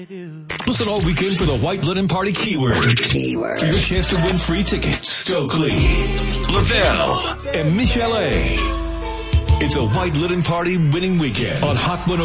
Listen all weekend for the White Linen Party keyword. For your chance to win free tickets. Stokely, Lavelle, and Michelle A. It's a White Linen Party winning weekend on Hot 101.